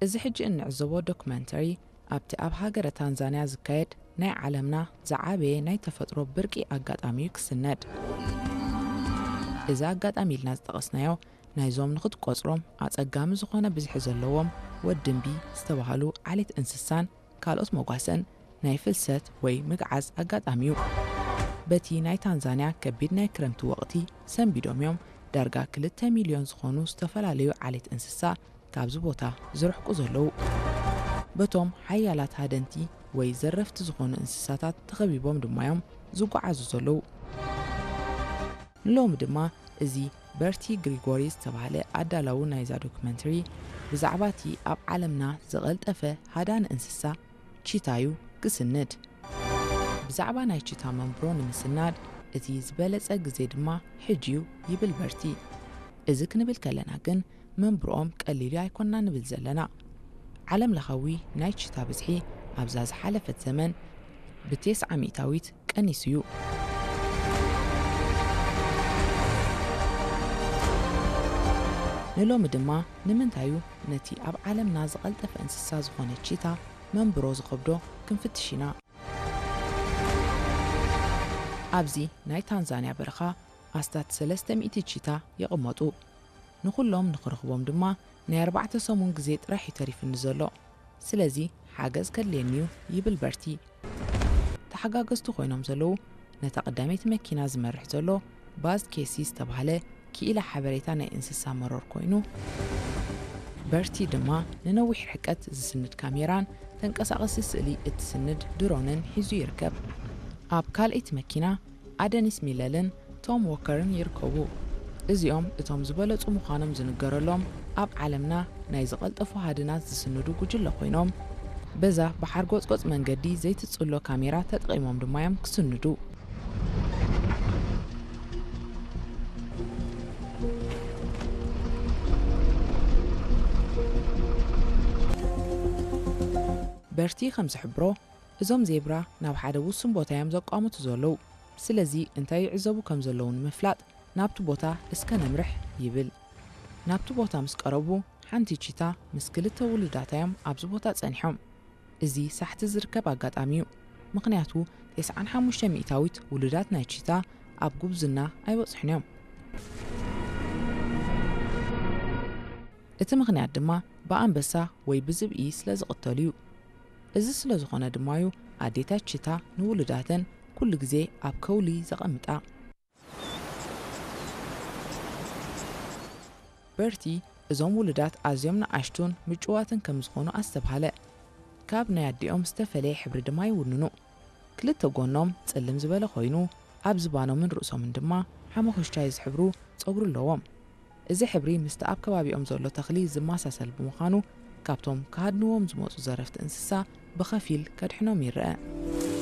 እዚ ሕጂ እንዕዘቦ ዶክመንተሪ ኣብቲ ኣብ ሃገረ ታንዛንያ ዝካየድ ናይ ዓለምና ዝዓበየ ናይ ተፈጥሮ ብርቂ ኣጋጣሚ ክስነድ እዚ ኣጋጣሚ ኢልና ዝጠቐስናዮ ናይዞም ንኽትቆፅሮም ኣጸጋሚ ዝኾነ ብዝሒ ዘለዎም ወድንቢ ዝተባሃሉ ዓሌት እንስሳን ካልኦት መጓሰን ናይ ፍልሰት ወይ ምግዓዝ ኣጋጣሚ እዩ። በቲ ናይ ታንዛንያ ከቢድ ናይ ክረምቲ ወቕቲ ሰንቢዶም እዮም ዳርጋ 2 ሚልዮን ዝኾኑ ዝተፈላለዩ ዓሌት እንስሳ ካብዚ ቦታ ዝርሕቁ ዘለዉ። በቶም ሓያላት ሃደንቲ ወይ ዘረፍቲ ዝኾኑ እንስሳታት ተኸቢቦም ድማ እዮም ዝጓዓዙ ዘለዉ። ንሎሚ ድማ እዚ በርቲ ግሪጎሪ ዝተባሃለ ኣዳላዊ ናይዛ ዶክመንተሪ ብዛዕባ እቲ ኣብ ዓለምና ዝቐልጠፈ ሃዳን እንስሳ ቺታዩ ክስንድ። ብዛዕባ ናይ ቺታ መንብሮ ንምስናድ እቲ ዝበለጸ ግዜ ድማ ሕጂዩ ይብል በርቲ። እዚ ክንብል ከለና ግን መንብሮኦም ቀሊሉ ኣይኮንና ንብል ዘለና። ዓለም ለኻዊ ናይ ቺታ ብዝሒ ኣብዛ ዝሓለፈት ዘመን ብ9 ሚእታዊት ቀኒሱ እዩ። ንሎሚ ድማ ንምንታዩ ነቲ ኣብ ዓለምና ዝቐልጠፈ እንስሳ ዝኾነ ቺታ መንብሮ ዝኸብዶ ክንፍትሽ ኢና። ኣብዚ ናይ ታንዛንያ በረኻ ኣስታት 300 ቺታ ይቕመጡ። ንኹሎም ንኽረኽቦም ድማ ናይ 4 ሰሙን ግዜ ጥራሕ ይተሪፍኒ ዘሎ። ስለዚ ሓገዝ ከድልየኒ እዩ ይብል በርቲ። ተሓጋገዝቲ ኮይኖም ዘለዉ ነታ ቀዳመይቲ መኪና ዝመርሕ ዘሎ ባዝ ኬሲ ዝተባሃለ ክኢላ ሓበሬታ ናይ እንስሳ መሮር ኮይኑ በርቲ ድማ ንነዊሕ ርሕቀት ዝስንድ ካሜራን ተንቀሳቐሲ ስእሊ እትስንድ ድሮንን ሒዙ ይርከብ። ኣብ ካልአይቲ መኪና ኣደኒስ ሚለልን ቶም ዎከርን ይርከቡ። እዚኦም እቶም ዝበለጹ ምዃኖም ዝንገረሎም ኣብ ዓለምና ናይ ዝቐልጠፉ ሃድናት ዝስንዱ ጉጅለ ኮይኖም በዛ ብሓርጎጽጎጽ መንገዲ ዘይትጽሎ ካሜራ ተጠቒሞም ድማ እዮም ክስንዱ። በርቲ ከም ዝሕብሮ እዞም ዜብራ ናብ ሓደ ውሱን ቦታ እዮም ዘቋሙቱ ዘለዉ። ስለዚ እንታይ ይዕዘቡ ከም ዘለዉ ንምፍላጥ ናብቲ ቦታ እስከ ነምርሕ ይብል። ናብቲ ቦታ ምስ ቀረቡ ሓንቲ ቺታ ምስ 2 ውልዳታ እዮም ኣብዚ ቦታ ጸኒሖም። እዚ ሳሕቲ ዝርከብ ኣጋጣሚ እዩ። ምኽንያቱ 95 ሚእታዊት ውልዳት ናይ ቺታ ኣብ ጉብዝና ኣይበጽሑን እዮም። እቲ ምኽንያት ድማ ብኣንበሳ ወይ ብዝብኢ ስለ ዝቕተሉ እዩ። እዚ ስለ ዝኾነ ድማ እዩ ኣዴታት ቺታ ንውልዳተን ኩሉ ግዜ ኣብ ከውሊ ዘቐምጣ። በርቲ እዞም ውልዳት ኣዝዮም ንኣሽቱን ምጭዋትን ከም ዝኾኑ ኣስተብሃለ። ካብ ናይ ኣዲኦም ዝተፈለየ ሕብሪ ድማ ይውንኑ። 2 ጎኖም ጽልም ዝበለ ኮይኑ ኣብ ዝባኖምን ርእሶምን ድማ ሓመኹሽታይ ዝሕብሩ ጸጉሪ ኣለዎም። እዚ ሕብሪ ምስቲ ኣብ ከባቢኦም ዘሎ ተኽሊ ዝመሳሰል ብምዃኑ ካብቶም ካድንዎም ዝመፁ ዘረፍቲ እንስሳ ብኸፊል ከድሕኖም ይርአ።